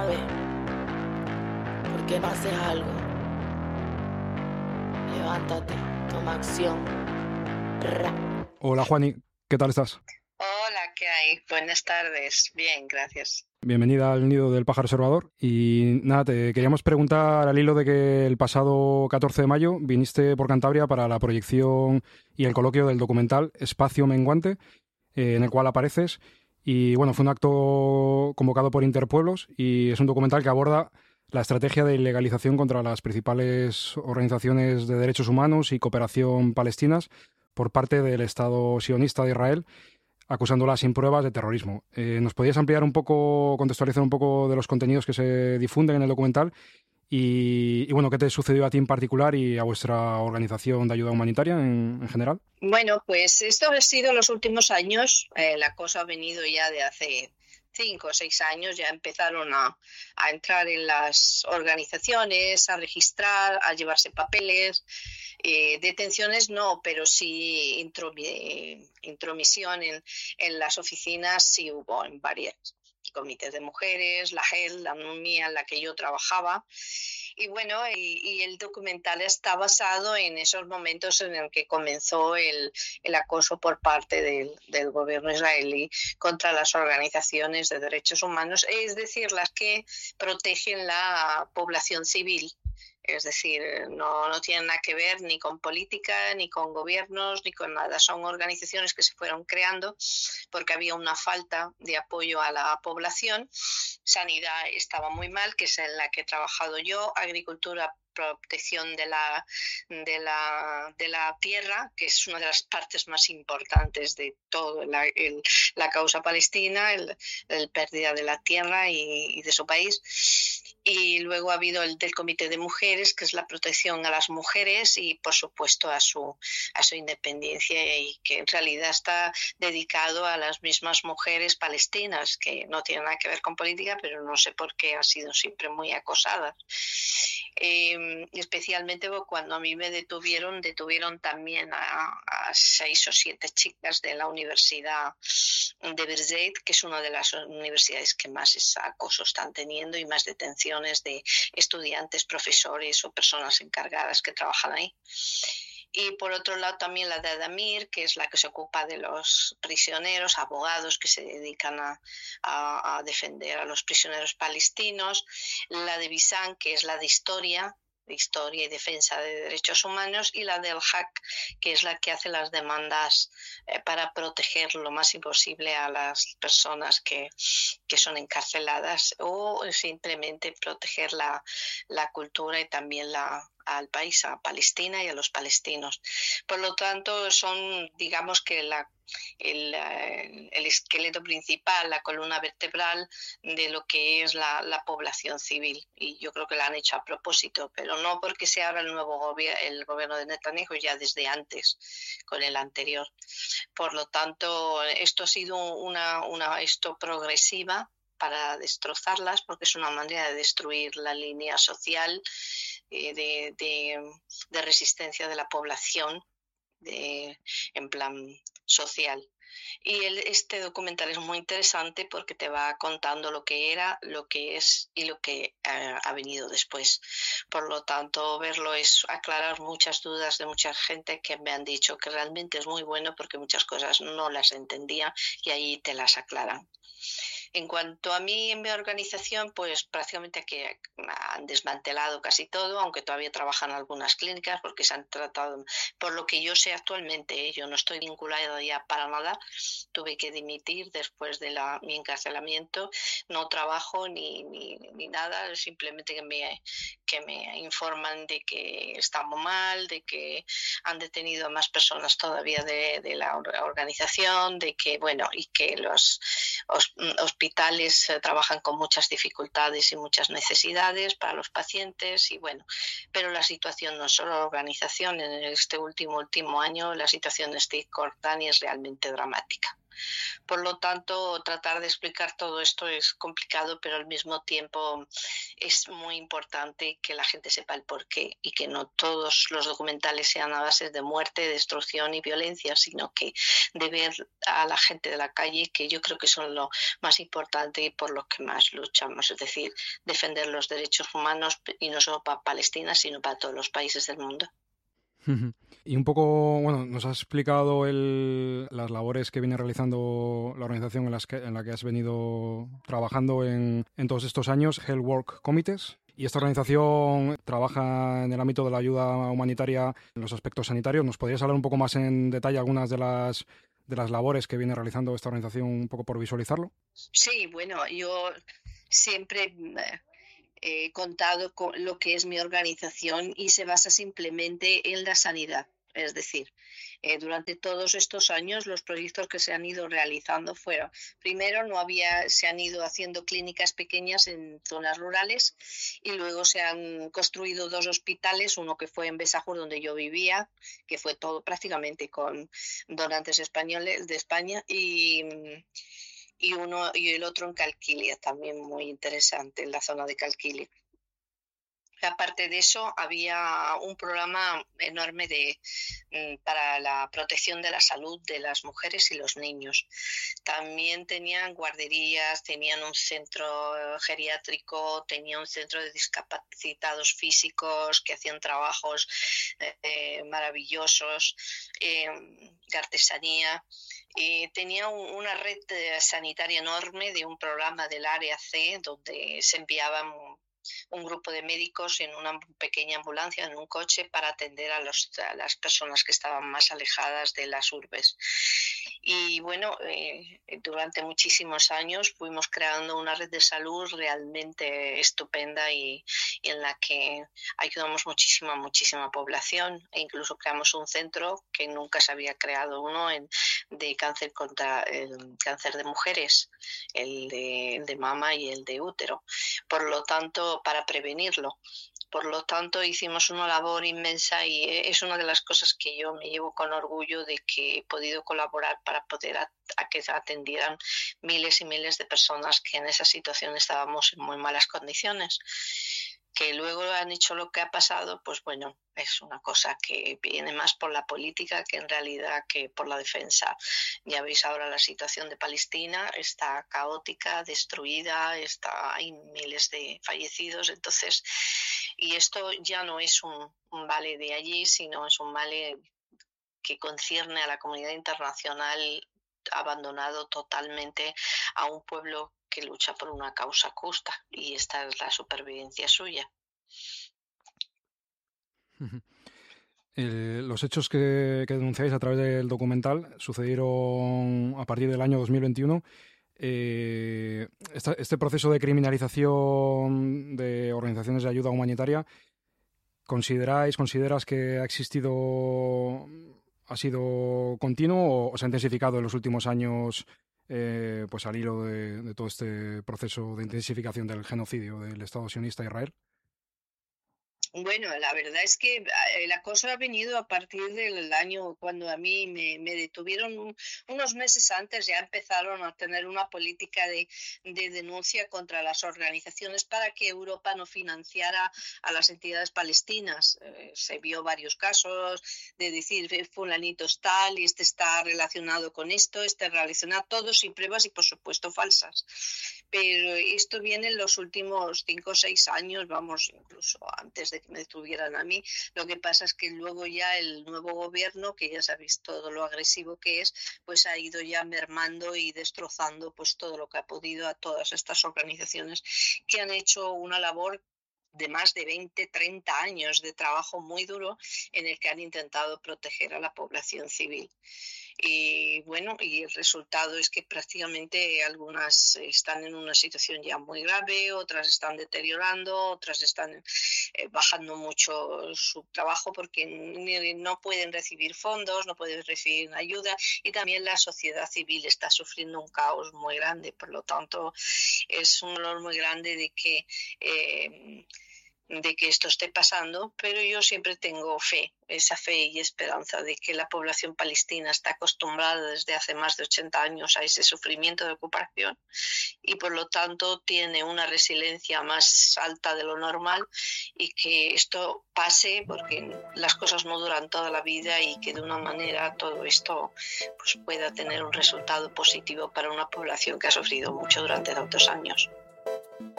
grave. ¿Por qué no haces algo? Levántate, toma acción. Hola Juani, ¿qué tal estás? Hola, ¿qué hay? Buenas tardes. Bien, gracias. Bienvenida al Nido del Pájaro Observador. Y nada, te queríamos preguntar al hilo de que el pasado 14 de mayo viniste por Cantabria para la proyección y el coloquio del documental Espacio Menguante, en el cual apareces. Y bueno, fue un acto convocado por Interpueblos y es un documental que aborda la estrategia de ilegalización contra las principales organizaciones de derechos humanos y cooperación palestinas por parte del Estado sionista de Israel, acusándola sin pruebas de terrorismo. ¿Nos podías ampliar un poco, contextualizar un poco de los contenidos que se difunden en el documental y bueno, qué te sucedió a ti en particular y a vuestra organización de ayuda humanitaria en general? Bueno, pues esto ha sido los últimos años. La cosa ha venido ya de hace 5 o 6 años. Ya empezaron a entrar en las organizaciones, a registrar, a llevarse papeles. Detenciones no, pero sí intromisión en las oficinas sí hubo en varias comités de mujeres, la GEL, la mía en la que yo trabajaba. Y bueno, y el documental está basado en esos momentos en el que comenzó el acoso por parte del gobierno israelí contra las organizaciones de derechos humanos, es decir, las que protegen la población civil. Es decir, no tienen nada que ver ni con política, ni con gobiernos, ni con nada. Son organizaciones que se fueron creando porque había una falta de apoyo a la población. Sanidad estaba muy mal, que es en la que he trabajado yo. Agricultura, protección de la tierra, que es una de las partes más importantes de todo la causa palestina, el pérdida de la tierra y de su país. Y luego ha habido el del Comité de Mujeres, que es la protección a las mujeres y, por supuesto, a su independencia, y que en realidad está dedicado a las mismas mujeres palestinas, que no tienen nada que ver con política, pero no sé por qué han sido siempre muy acosadas. Especialmente cuando a mí me detuvieron también a 6 o 7 chicas de la Universidad de Birzeit, que es una de las universidades que más acoso están teniendo y más detenciones de estudiantes, profesores o personas encargadas que trabajan ahí. Y por otro lado también la de Adamir, que es la que se ocupa de los prisioneros, abogados que se dedican a defender a los prisioneros palestinos, la de Bisan, que es la de historia y defensa de derechos humanos, y la del HAC, que es la que hace las demandas para proteger lo más imposible a las personas que son encarceladas, o simplemente proteger la cultura y también al país, a Palestina y a los palestinos. Por lo tanto, son, digamos que el esqueleto principal, la columna vertebral de lo que es la población civil, y yo creo que la han hecho a propósito, pero no porque sea ahora el gobierno de Netanyahu, ya desde antes con el anterior. Por lo tanto, esto ha sido una progresiva para destrozarlas, porque es una manera de destruir la línea social de resistencia de la población en plan social. Y este documental es muy interesante porque te va contando lo que era, lo que es y lo que ha venido después. Por lo tanto, verlo es aclarar muchas dudas de mucha gente que me han dicho que realmente es muy bueno porque muchas cosas no las entendía y ahí te las aclaran. En cuanto a mí, en mi organización, pues prácticamente que han desmantelado casi todo, aunque todavía trabajan algunas clínicas porque se han tratado, por lo que yo sé actualmente, yo no estoy vinculada ya para nada, tuve que dimitir después de mi encarcelamiento, no trabajo ni nada, simplemente que me informan de que estamos mal, de que han detenido a más personas todavía de la organización, de que, bueno, y que los hospitales trabajan con muchas dificultades y muchas necesidades para los pacientes, y bueno, pero la situación no es solo la organización. En este último año la situación en Cisjordania es realmente dramática. Por lo tanto, tratar de explicar todo esto es complicado, pero al mismo tiempo es muy importante que la gente sepa el porqué y que no todos los documentales sean a base de muerte, destrucción y violencia, sino que de ver a la gente de la calle, que yo creo que son lo más importante y por lo que más luchamos, es decir, defender los derechos humanos y no solo para Palestina, sino para todos los países del mundo. Y un poco, bueno, nos has explicado las labores que viene realizando la organización en la que has venido trabajando en todos estos años, Health Work Committees. Y esta organización trabaja en el ámbito de la ayuda humanitaria en los aspectos sanitarios. ¿Nos podrías hablar un poco más en detalle algunas de las labores que viene realizando esta organización, un poco por visualizarlo? Sí, bueno, yo siempre he contado con lo que es mi organización y se basa simplemente en la sanidad. Es decir, durante todos estos años los proyectos que se han ido realizando fueron, primero se han ido haciendo clínicas pequeñas en zonas rurales y luego se han construido 2 hospitales, uno que fue en Besajur donde yo vivía, que fue todo prácticamente con donantes españoles de España y el otro en Calquilia, también muy interesante en la zona de Calquilia. Aparte de eso, había un programa enorme para la protección de la salud de las mujeres y los niños. También tenían guarderías, tenían un centro geriátrico, tenían un centro de discapacitados físicos que hacían trabajos maravillosos, de artesanía. Tenía una red sanitaria enorme de un programa del Área C donde se enviaban un grupo de médicos en una pequeña ambulancia, en un coche, para atender a las personas que estaban más alejadas de las urbes. Y bueno, durante muchísimos años fuimos creando una red de salud realmente estupenda y en la que ayudamos muchísima población, e incluso creamos un centro que nunca se había creado uno de cáncer contra el cáncer de mujeres, el de mama y el de útero. Por lo tanto, para prevenirlo. Por lo tanto, hicimos una labor inmensa y es una de las cosas que yo me llevo con orgullo de que he podido colaborar para poder a que se atendieran miles y miles de personas que en esa situación estábamos en muy malas condiciones. Que luego han hecho lo que ha pasado, pues bueno, es una cosa que viene más por la política que en realidad que por la defensa. Ya veis ahora la situación de Palestina, está caótica, destruida, hay miles de fallecidos, entonces, y esto ya no es un vale de allí, sino es un vale que concierne a la comunidad internacional, abandonado totalmente a un pueblo que lucha por una causa justa, y esta es la supervivencia suya. Los hechos que denunciáis a través del documental sucedieron a partir del año 2021. Este proceso de criminalización de organizaciones de ayuda humanitaria, ¿consideras que ha sido continuo o se ha intensificado en los últimos años, pues al hilo de todo este proceso de intensificación del genocidio del Estado sionista a Israel? Bueno, la verdad es que la cosa ha venido a partir del año cuando a mí me detuvieron unos meses antes, ya empezaron a tener una política de denuncia contra las organizaciones para que Europa no financiara a las entidades palestinas. Se vio varios casos de decir fulanito es tal y este está relacionado con esto, este relacionado, todos sin pruebas y por supuesto falsas. Pero esto viene en los últimos 5 o 6 años, vamos, incluso antes de que me detuvieran a mí. Lo que pasa es que luego ya el nuevo gobierno, que ya sabéis todo lo agresivo que es, pues ha ido ya mermando y destrozando pues todo lo que ha podido a todas estas organizaciones que han hecho una labor de más de 20, 30 años de trabajo muy duro en el que han intentado proteger a la población civil. Y bueno, y el resultado es que prácticamente algunas están en una situación ya muy grave, otras están deteriorando, otras están bajando mucho su trabajo porque no pueden recibir fondos, no pueden recibir ayuda, y también la sociedad civil está sufriendo un caos muy grande. Por lo tanto, es un dolor muy grande de que de que esto esté pasando, pero yo siempre tengo fe, esa fe y esperanza de que la población palestina está acostumbrada desde hace más de 80 años a ese sufrimiento de ocupación y por lo tanto tiene una resiliencia más alta de lo normal, y que esto pase porque las cosas no duran toda la vida y que de una manera todo esto pues pueda tener un resultado positivo para una población que ha sufrido mucho durante tantos años.